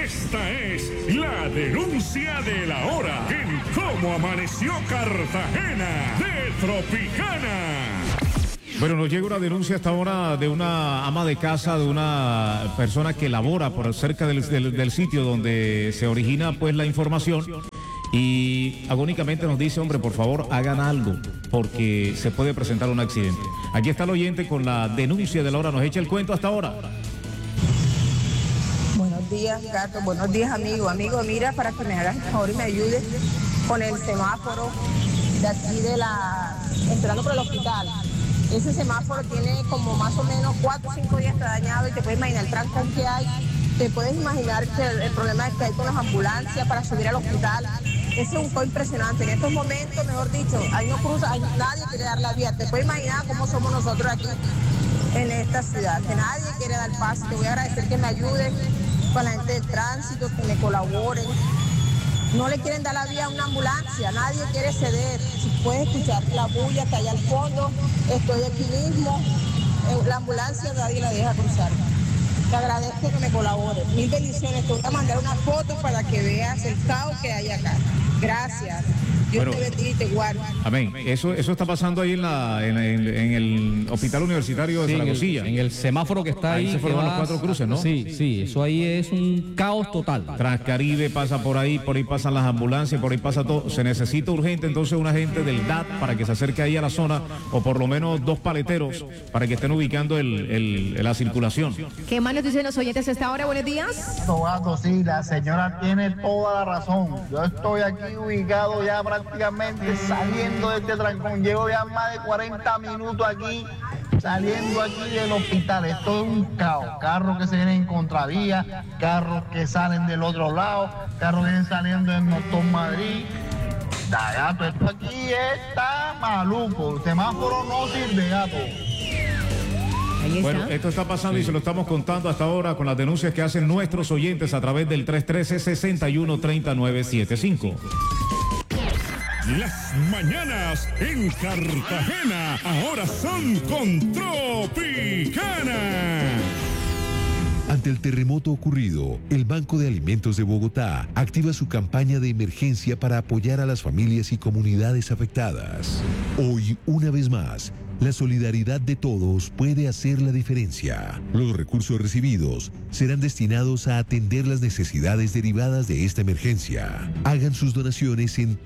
Esta es la denuncia de la hora en cómo amaneció Cartagena de Tropicana. Bueno, nos llega una denuncia hasta ahora de una ama de casa, de una persona que labora por cerca del sitio donde se origina pues la información, y agónicamente nos dice: hombre, por favor, hagan algo porque se puede presentar un accidente. Aquí está el oyente con la denuncia de la hora, nos echa el cuento hasta ahora. Buenos días, Gato. Buenos días, amigo. Amigo, mira, para que me hagas el favor y me ayudes con el semáforo de aquí entrando por el hospital. Ese semáforo tiene como más o menos 4 o 5 días está dañado, y te puedes imaginar el trancón que hay. Te puedes imaginar que el problema es que hay con las ambulancias para subir al hospital. Ese es un costo impresionante. En estos momentos, mejor dicho, ahí no cruza, nadie quiere dar la vía. Te puedes imaginar cómo somos nosotros aquí en esta ciudad, que nadie quiere dar paso. Te voy a agradecer que me ayudes con la gente del tránsito, que me colaboren. No le quieren dar la vía a una ambulancia, nadie quiere ceder. Si puedes escuchar la bulla que hay al fondo, estoy aquí mismo, la ambulancia nadie la deja cruzar. Te agradezco que me colabores. Mil bendiciones, te voy a mandar unas fotos para que veas el caos que hay acá. Gracias. Dios te bendiga y te guarde. Amén. Eso está pasando ahí en el Hospital Universitario de Zaragozilla. En el semáforo que está ahí. Se forman los 4 cruces, ¿no? Sí, eso ahí es un caos total. Transcaribe pasa por ahí pasan las ambulancias, por ahí pasa todo. Se necesita urgente entonces un agente del DAT para que se acerque ahí a la zona, o por lo menos 2 paleteros para que estén ubicando la circulación. ¿Qué más nos dicen los oyentes a esta hora? Buenos días. Sí, la señora tiene toda la razón. Yo estoy aquí ubicado ya prácticamente saliendo de este trancón. Llevo ya más de 40 minutos aquí, saliendo aquí del hospital. Esto es un caos. Carros que se vienen en contravía, carros que salen del otro lado, carros que vienen saliendo en Doctor Madrid. Gato, esto aquí está maluco. El semáforo no sirve, gato. Bueno, esto está pasando y se lo estamos contando hasta ahora con las denuncias que hacen nuestros oyentes a través del 313-613975. Las mañanas en Cartagena ahora son con Tropicana. Ante el terremoto ocurrido, el Banco de Alimentos de Bogotá activa su campaña de emergencia para apoyar a las familias y comunidades afectadas. Hoy, una vez más, la solidaridad de todos puede hacer la diferencia. Los recursos recibidos serán destinados a atender las necesidades derivadas de esta emergencia. Hagan sus donaciones en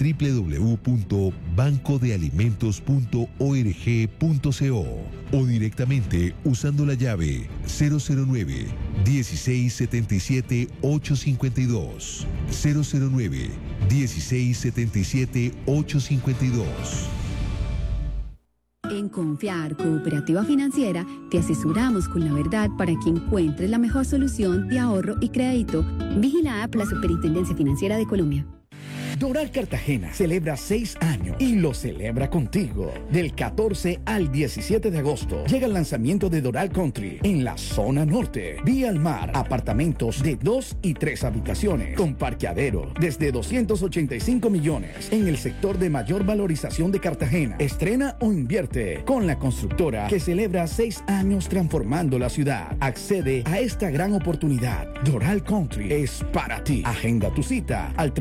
www.bancodealimentos.org.co o directamente usando la llave 009 1677 852 009 1677 852. En Confiar Cooperativa Financiera te asesoramos con la verdad para que encuentres la mejor solución de ahorro y crédito. Vigilada por la Superintendencia Financiera de Colombia. Doral Cartagena celebra 6 años y lo celebra contigo. Del 14 al 17 de agosto llega el lanzamiento de Doral Country en la zona norte. Vía al mar, apartamentos de 2 y 3 habitaciones con parqueadero desde 285 millones en el sector de mayor valorización de Cartagena. Estrena o invierte con la constructora que celebra 6 años transformando la ciudad. Accede a esta gran oportunidad. Doral Country es para ti. Agenda tu cita al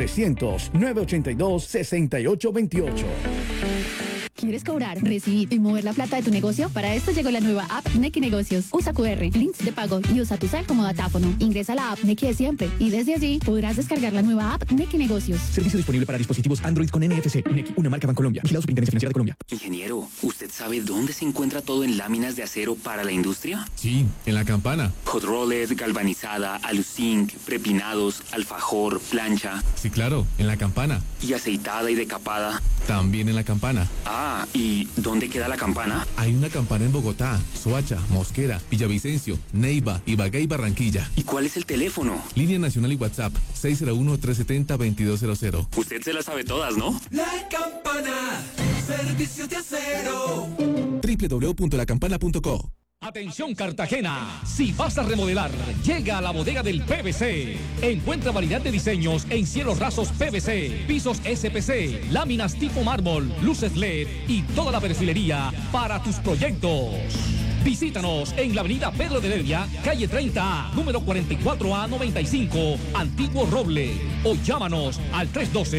300-982-6828. ¿Quieres cobrar, recibir y mover la plata de tu negocio? Para esto llegó la nueva app Nequi Negocios. Usa QR, links de pago y usa tu cel como datáfono. Ingresa a la app Nequi de siempre y desde allí podrás descargar la nueva app Nequi Negocios. Servicio disponible para dispositivos Android con NFC. Nequi, una marca Bancolombia. Vigilado Superintendencia Financiera de Colombia. Ingeniero, ¿usted sabe dónde se encuentra todo en láminas de acero para la industria? Sí, en La Campana. Hot rolled, galvanizada, aluzinc, prepinados, alfajor, plancha. Sí, claro, en La Campana. ¿Y aceitada y decapada? También en La Campana. Ah, ¿y dónde queda la campana? Hay una campana en Bogotá, Soacha, Mosquera, Villavicencio, Neiva, Ibagué y Barranquilla. ¿Y cuál es el teléfono? Línea nacional y WhatsApp, 601-370-2200. Usted se las sabe todas, ¿no? La Campana, servicios de acero. www.lacampana.co. Atención Cartagena, si vas a remodelar, llega a la bodega del PVC. Encuentra variedad de diseños en cielos rasos PVC, pisos SPC, láminas tipo mármol, luces LED y toda la perfilería para tus proyectos. Visítanos en la avenida Pedro de Heredia, calle 30A, número 44A95, Antiguo Roble. O llámanos al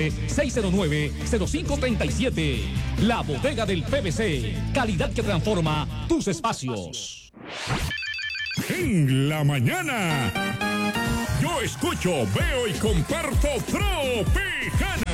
312-609-0537. La bodega del PVC. Calidad que transforma tus espacios. En la mañana, yo escucho, veo y comparto Tropicana.